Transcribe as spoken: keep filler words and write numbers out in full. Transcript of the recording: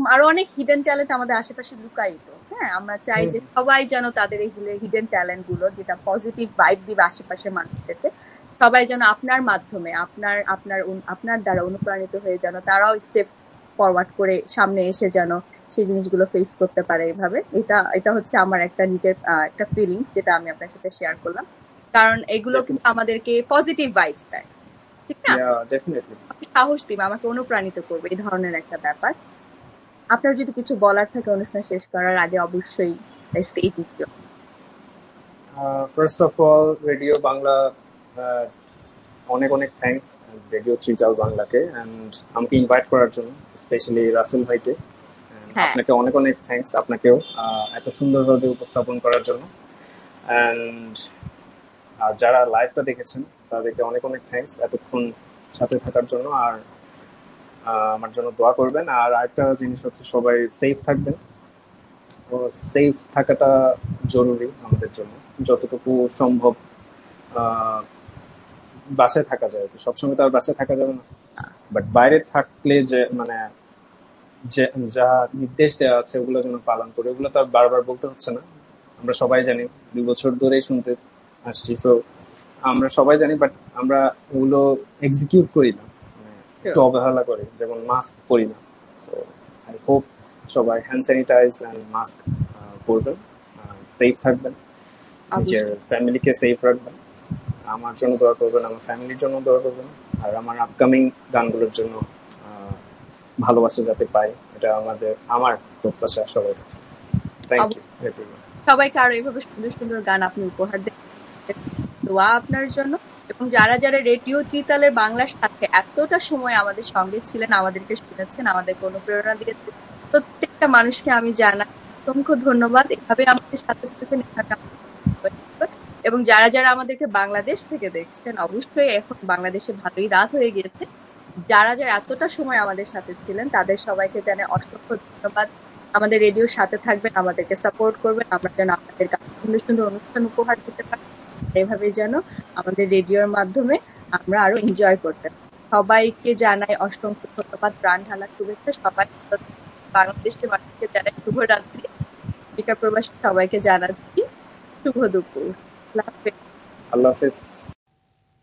আরো অনেক hidden talent আমাদের আশেপাশে লুকায়িত। হ্যাঁ, আমরা চাই যে সবাই যেন তাদের এই হিডেন ট্যালেন্ট গুলো, যেটা পজিটিভ ভাইব দিবে আশেপাশের মানুষদেরকে, সবাই যেন আপনার মাধ্যমে, আপনার আপনার আপনার দ্বারা অনুপ্রাণিত হয়ে যেন তারাও স্টেপ ফরওয়ার্ড করে সামনে এসে যেন সেই জিনিসগুলো ফেস করতে পারে। এইভাবে এটা এটা হচ্ছে আমার একটা নিজের একটা ফিলিংস, যেটা আমি আপনার সাথে শেয়ার করলাম, কারণ এগুলো কিন্তু আমাদেরকে পজিটিভ ভাইবস দেয়, ঠিক না? সাহস দিবে, আমাকে অনুপ্রাণিত করবে, এই ধরনের একটা ব্যাপার। আপনার যদি কিছু বলার থাকে অনুষ্ঠান শেষ করার আগে, অবশ্যই stage is your. First of all radio Bangla অনেক অনেক থ্যাঙ্কস রেডিও ত্রিতাল বাংলাকে এন্ড আমাকে ইনভাইট করার জন্য, স্পেশালি রাসেল ভাইকে। আপনাকে অনেক অনেক থ্যাঙ্কস, আপনাকেও এত সুন্দরভাবে উপস্থাপন করার জন্য। এন্ড আর যারা লাইভটা দেখেছেন তাদেরকে অনেক অনেক থ্যাঙ্কস এতক্ষণ সাথে থাকার জন্য। আর আমার জন্য দোয়া করবেন। আর আরেকটা জিনিস হচ্ছে, সবাই সেফ থাকবেন। তো সেফ থাকাটা জরুরি আমাদের জন্য, যতটুকু সম্ভব বাসায় থাকা যায়। সবসময় তো আর বাসায় থাকা যাবে না, বাট বাইরে থাকলে যে মানে যা নির্দেশ দেওয়া আছে ওগুলো যেন পালন করে। ওগুলো তো আর বারবার বলতে হচ্ছে না, আমরা সবাই জানি, দুই বছর ধরেই শুনতে আসছি। সো আমরা সবাই জানি, বাট আমরা ওগুলো এক্সিকিউট করি না, একটু অবহেলা করি, যেমন মাস্ক পরি না। তো আই হোপ সবাই হ্যান্ড স্যানিটাইজ অ্যান্ড মাস্ক পরবেন, সেফ থাকবেন, নিজের ফ্যামিলিকে সেফ রাখবেন। আমার জন্য দোয়া করবেন, আমার ফ্যামিলির জন্য দোয়া করবেন, আর আমার আপকামিং গানগুলোর জন্য ভালোবাসা যাতে পাই, এটা আমাদের আমার প্রত্যাশা সবার কাছে। Thank you everyone. সবাইকে আরো এইভাবে সুন্দর সুন্দর গান আপনি উপহার দেন, দোয়া আপনার জন্য। এবং যারা যারা রেডিও ত্রিতালের বাংলার সাথে এতটা সময় আমাদের সঙ্গে ছিলেন, আমাদেরকে শুনেছেন, আমাদেরকে অনুপ্রেরণা দিয়েছেন, প্রত্যেকটা মানুষকে আমি জানাই অসংখ্য ধন্যবাদ। এভাবে আমাদের সাথে থাকেন। এবং যারা যারা আমাদেরকে বাংলাদেশ থেকে দেখছেন, অবশ্যই এখন বাংলাদেশে ভালোই রাত হয়ে গিয়েছে, যারা যারা এতটা সময় আমাদের সাথে ছিলেন তাদের সবাইকে জানাই অসংখ্য ধন্যবাদ। আমাদের রেডিওর সাথে থাকবেন, আমাদেরকে সাপোর্ট করবেন, আমরা যেন আপনাদের কাছে সুন্দর সুন্দর অনুষ্ঠান উপহার দিতে পারি, এভাবে যেন আমাদের রেডিওর মাধ্যমে আমরা আরো এনজয় করতে পারি। সবাইকে জানাই অসংখ্য ধন্যবাদ, প্রাণ ঢালা শুভেচ্ছা। সবাই বাংলাদেশের মানুষকে জানাই শুভরাত্রি, আমেরিকা প্রবাসী সবাইকে জানাচ্ছি শুভ দুপুর। আল্লাহ হাফেজ। আল্লাহ হাফেজ।